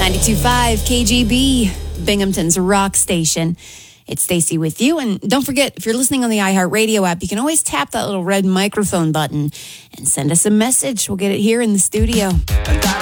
92.5 KGB, Binghamton's rock station. It's Stacy with you. And don't forget, if you're listening on the iHeartRadio app, you can always tap that little red microphone button and send us a message. We'll get it here in the studio.